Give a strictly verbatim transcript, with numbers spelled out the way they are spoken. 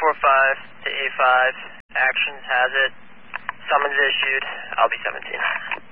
four five to A five. Actions has it. Summons issued. I'll be seventeen.